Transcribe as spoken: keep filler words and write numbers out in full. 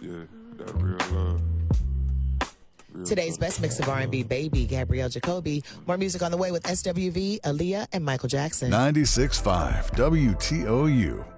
Yeah, that real love. Real Today's love. best mix of R and B, Baby, Gabrielle Jacoby. More music on the way with S W V, Aaliyah, and Michael Jackson. ninety-six point five W T O U.